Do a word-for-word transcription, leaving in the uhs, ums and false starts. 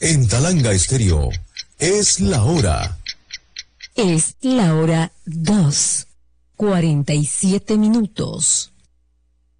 En Talanga Estéreo, es la hora. Es la hora dos, cuarenta y siete minutos.